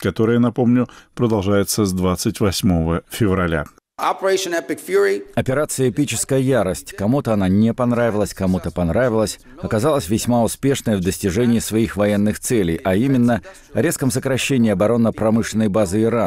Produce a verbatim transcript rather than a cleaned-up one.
которая, напомню, продолжается с двадцать восьмого февраля. Операция «Эпическая ярость». Кому-то она не понравилась, кому-то понравилась. Оказалась весьма успешной в достижении своих военных целей, а именно резком сокращении оборонно-промышленной базы Ирана.